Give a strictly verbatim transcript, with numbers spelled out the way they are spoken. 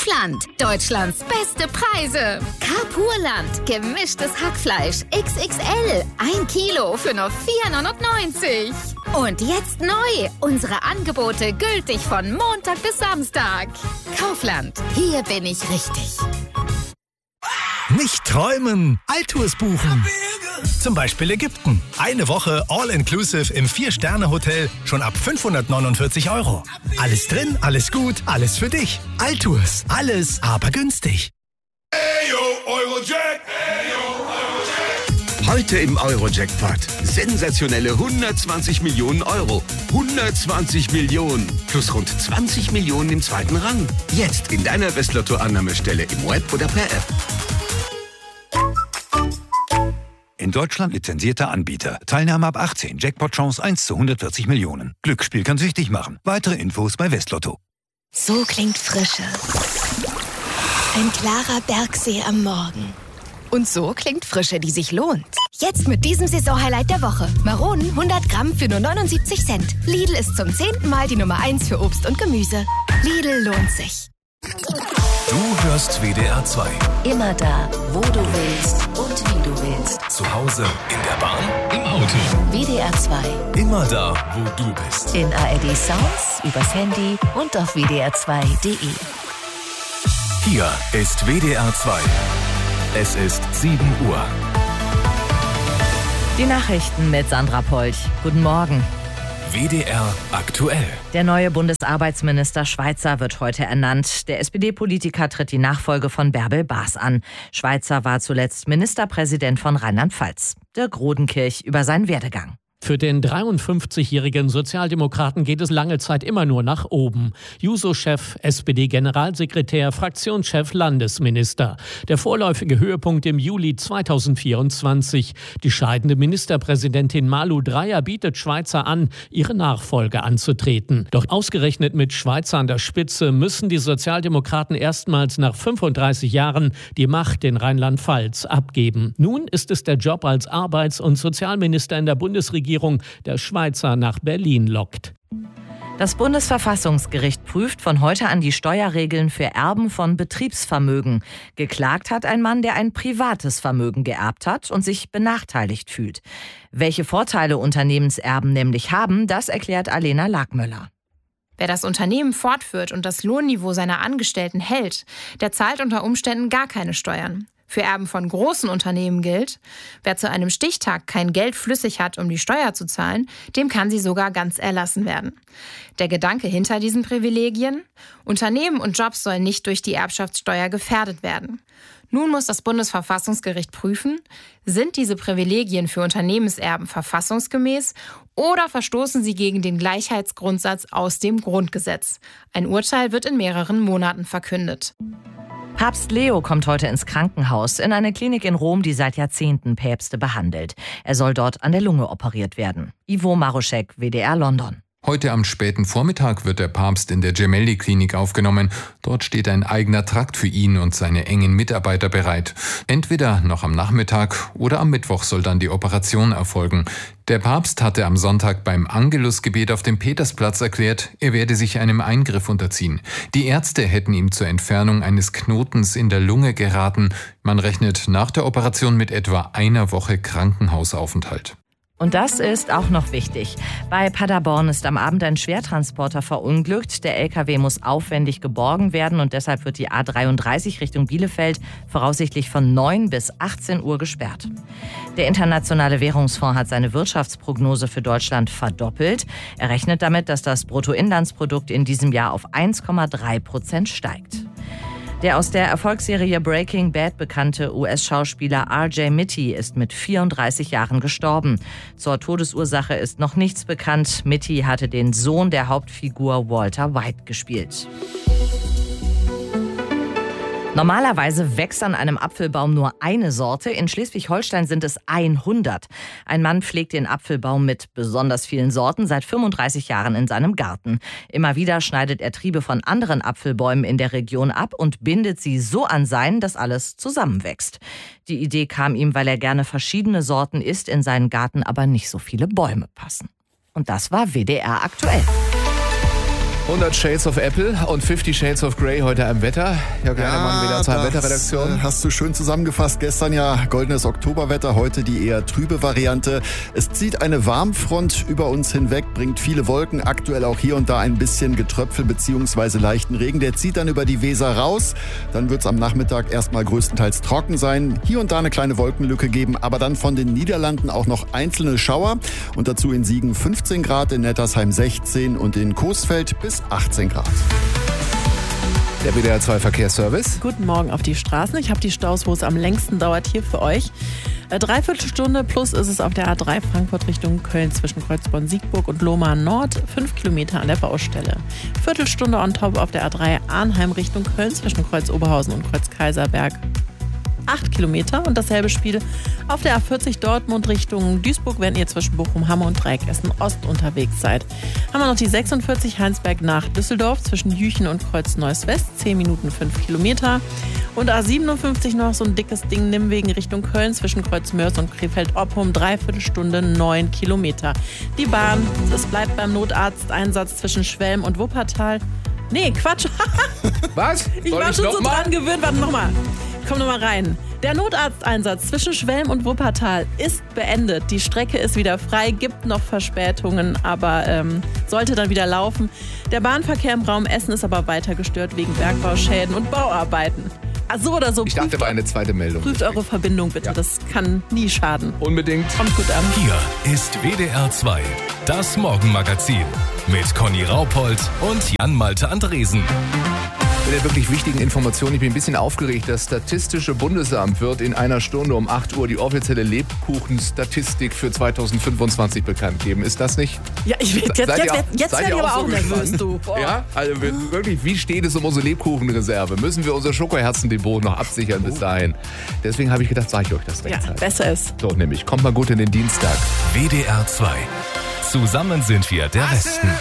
Kaufland. Deutschlands beste Preise. Carpurland. Gemischtes Hackfleisch. X X L. Ein Kilo für nur vier neunundneunzig. Und jetzt neu. Unsere Angebote gültig von Montag bis Samstag. Kaufland. Hier bin ich richtig. Nicht träumen, Altours buchen. Zum Beispiel Ägypten. Eine Woche All-Inclusive im Vier-Sterne-Hotel schon ab fünfhundertneunundvierzig Euro. Alles drin, alles gut, alles für dich. Altours. Alles, aber günstig. Ayo, Eurojack. Ayo, Eurojack. Heute im Eurojackpot. Sensationelle hundertzwanzig Millionen Euro. hundertzwanzig Millionen. Plus rund zwanzig Millionen im zweiten Rang. Jetzt in deiner Westlotto-Annahmestelle im Web oder per App. In Deutschland lizenzierter Anbieter. Teilnahme ab achtzehn. Jackpot-Chance eins zu hundertvierzig Millionen. Glücksspiel kann süchtig machen. Weitere Infos bei Westlotto. So klingt Frische. Ein klarer Bergsee am Morgen. Und so klingt Frische, die sich lohnt. Jetzt mit diesem Saisonhighlight der Woche. Maronen hundert Gramm für nur neunundsiebzig Cent. Lidl ist zum zehnten Mal die Nummer eins für Obst und Gemüse. Lidl lohnt sich. Du hörst W D R zwei. Immer da, wo du willst und wie du willst. Zu Hause, in der Bahn, im Auto. W D R zwei. Immer da, wo du bist. In A R D Sounds, übers Handy und auf w d r zwei punkt d e. Hier ist W D R zwei. Es ist sieben Uhr. Die Nachrichten mit Sandra Polch. Guten Morgen. W D R aktuell. Der neue Bundesarbeitsminister Schweizer wird heute ernannt. Der S P D-Politiker tritt die Nachfolge von Bärbel Baas an. Schweizer war zuletzt Ministerpräsident von Rheinland-Pfalz. Dirk Rodenkirch über seinen Werdegang. Für den dreiundfünfzigjährigen Sozialdemokraten geht es lange Zeit immer nur nach oben. Juso-Chef, S P D-Generalsekretär, Fraktionschef, Landesminister. Der vorläufige Höhepunkt im Juli zweitausendvierundzwanzig. Die scheidende Ministerpräsidentin Malu Dreyer bietet Schweizer an, ihre Nachfolge anzutreten. Doch ausgerechnet mit Schweizer an der Spitze müssen die Sozialdemokraten erstmals nach fünfunddreißig Jahren die Macht in Rheinland-Pfalz abgeben. Nun ist es der Job als Arbeits- und Sozialminister in der Bundesregierung, der Schweizer nach Berlin lockt. Das Bundesverfassungsgericht prüft von heute an die Steuerregeln für Erben von Betriebsvermögen. Geklagt hat ein Mann, der ein privates Vermögen geerbt hat und sich benachteiligt fühlt. Welche Vorteile Unternehmenserben nämlich haben, das erklärt Alena Lagmöller. Wer das Unternehmen fortführt und das Lohnniveau seiner Angestellten hält, der zahlt unter Umständen gar keine Steuern. Für Erben von großen Unternehmen gilt, wer zu einem Stichtag kein Geld flüssig hat, um die Steuer zu zahlen, dem kann sie sogar ganz erlassen werden. Der Gedanke hinter diesen Privilegien? Unternehmen und Jobs sollen nicht durch die Erbschaftssteuer gefährdet werden. Nun muss das Bundesverfassungsgericht prüfen, sind diese Privilegien für Unternehmenserben verfassungsgemäß oder verstoßen sie gegen den Gleichheitsgrundsatz aus dem Grundgesetz? Ein Urteil wird in mehreren Monaten verkündet. Papst Leo kommt heute ins Krankenhaus, in eine Klinik in Rom, die seit Jahrzehnten Päpste behandelt. Er soll dort an der Lunge operiert werden. Ivo Maroschek, W D R London. Heute am späten Vormittag wird der Papst in der Gemelli-Klinik aufgenommen. Dort steht ein eigener Trakt für ihn und seine engen Mitarbeiter bereit. Entweder noch am Nachmittag oder am Mittwoch soll dann die Operation erfolgen. Der Papst hatte am Sonntag beim Angelusgebet auf dem Petersplatz erklärt, er werde sich einem Eingriff unterziehen. Die Ärzte hätten ihm zur Entfernung eines Knotens in der Lunge geraten. Man rechnet nach der Operation mit etwa einer Woche Krankenhausaufenthalt. Und das ist auch noch wichtig. Bei Paderborn ist am Abend ein Schwertransporter verunglückt. Der L K W muss aufwendig geborgen werden und deshalb wird die A dreiunddreißig Richtung Bielefeld voraussichtlich von neun bis achtzehn Uhr gesperrt. Der Internationale Währungsfonds hat seine Wirtschaftsprognose für Deutschland verdoppelt. Er rechnet damit, dass das Bruttoinlandsprodukt in diesem Jahr auf eins Komma drei Prozent steigt. Der aus der Erfolgsserie Breaking Bad bekannte U S-Schauspieler R J Mitte ist mit vierunddreißig Jahren gestorben. Zur Todesursache ist noch nichts bekannt. Mitte hatte den Sohn der Hauptfigur Walter White gespielt. Normalerweise wächst an einem Apfelbaum nur eine Sorte. In Schleswig-Holstein sind es hundert. Ein Mann pflegt den Apfelbaum mit besonders vielen Sorten seit fünfunddreißig Jahren in seinem Garten. Immer wieder schneidet er Triebe von anderen Apfelbäumen in der Region ab und bindet sie so an seinen, dass alles zusammenwächst. Die Idee kam ihm, weil er gerne verschiedene Sorten isst, in seinen Garten aber nicht so viele Bäume passen. Und das war W D R aktuell. hundert Shades of Apple und fifty Shades of Grey heute am Wetter. Jörg Heinemann, W D R zwei Wetterredaktion. Äh, hast du schön zusammengefasst. Gestern ja goldenes Oktoberwetter, heute die eher trübe Variante. Es zieht eine Warmfront über uns hinweg, bringt viele Wolken, aktuell auch hier und da ein bisschen Getröpfel bzw. leichten Regen. Der zieht dann über die Weser raus. Dann wird es am Nachmittag erstmal größtenteils trocken sein. Hier und da eine kleine Wolkenlücke geben, aber dann von den Niederlanden auch noch einzelne Schauer. Und dazu in Siegen fünfzehn Grad, in Nettersheim sechzehn und in Coesfeld bis achtzehn Grad. Der W D R zwei Verkehrsservice. Guten Morgen auf die Straßen. Ich habe die Staus, wo es am längsten dauert, hier für euch. Dreiviertelstunde plus ist es auf der A drei Frankfurt Richtung Köln zwischen Kreuzborn-Siegburg und Lohmar Nord. Fünf Kilometer an der Baustelle. Viertelstunde on top auf der A drei Arnheim Richtung Köln zwischen Kreuz Oberhausen und Kreuz Kaiserberg. acht Kilometer und dasselbe Spiel auf der A vierzig Dortmund Richtung Duisburg, wenn ihr zwischen Bochum, Hamm und Dreieck-Essen Ost unterwegs seid. Haben wir noch die sechsundvierzig Heinsberg nach Düsseldorf zwischen Jüchen und Kreuz Neuss West, zehn Minuten fünf Kilometer. Und A siebenundfünfzig noch so ein dickes Ding, Nimwegen Richtung Köln zwischen Kreuz Mörs und Krefeld-Oppum, Dreiviertelstunde neun Kilometer. Die Bahn, es bleibt beim Notarzteinsatz zwischen Schwelm und Wuppertal. Nee, Quatsch. Was? Ich Soll war ich schon noch so mal? dran gewöhnt. Warte, nochmal. Komm nochmal rein. Der Notarzteinsatz zwischen Schwelm und Wuppertal ist beendet. Die Strecke ist wieder frei, gibt noch Verspätungen, aber ähm, sollte dann wieder laufen. Der Bahnverkehr im Raum Essen ist aber weiter gestört wegen Bergbauschäden und Bauarbeiten. Ah, so oder so. Ich dachte, prüft, war eine zweite Meldung. Prüft eure Verbindung bitte, Ja. das kann nie schaden. Unbedingt. Kommt gut an. Hier ist W D R zwei, das Morgenmagazin mit Conny Raupold und Jan-Malte Andresen. Mit der wirklich wichtigen Information, ich bin ein bisschen aufgeregt. Das Statistische Bundesamt wird in einer Stunde um acht Uhr die offizielle Lebkuchenstatistik für zweitausendfünfundzwanzig bekannt geben. Ist das nicht? Ja, ich jetzt, jetzt, Seid ihr jetzt, auch- jetzt seid werde ihr ich aber auch auch so nervös, gespannt? du. Boah. Ja, also wirklich, wie steht es um unsere Lebkuchenreserve? Müssen wir unser Schokoherzendepot noch absichern bis dahin? Deswegen habe ich gedacht, sage ich euch das Ja, rechtzeitig. besser ist. So, nämlich, kommt mal gut in den Dienstag. W D R zwei. Zusammen sind wir der Westen.